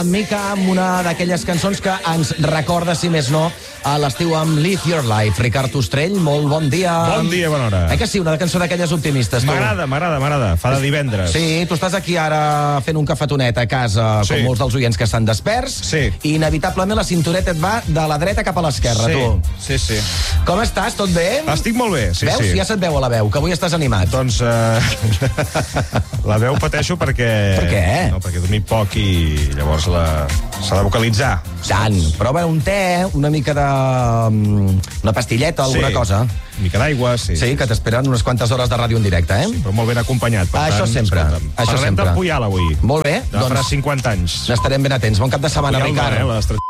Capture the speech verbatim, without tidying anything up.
mica amb una d'aquelles cançons que ens recorda, si més no, a l'estiu amb Live Your Life. Ricard Ostrell, molt bon dia. Bon dia, bona hora. Eh que sí, una cançó d'aquelles optimistes, tu? M'agrada, m'agrada, m'agrada. Fa de divendres. Sí, tu estàs aquí ara fent un cafetonet a casa, Sí. com molts dels oients que estan desperts, Sí. i inevitablement la cintureta et va de la dreta cap a l'esquerra, Sí, tu. sí, sí. Com estàs? Tot bé? Estic molt bé, sí, Veus? sí. Ja se't veu a la veu, que avui estàs animat. Doncs eh, la veu pateixo perquè... Per què? No, perquè he dormit poc i llavors la... s'ha de vocalitzar. Sant, prova un te, una mica de... mm, una pastilleta, alguna Sí. cosa. Una mica d'aigua, sí. Sí, que t'esperen unes quantes hores de ràdio en directe, eh? Però molt ben acompanyat. Per Això tant, sempre, escolta'm, això parlem sempre. del Puyal avui. Molt bé, De farà doncs cinquanta anys. n'estarem ben atents. Bon cap de setmana, Puyal no, Ricard. eh, les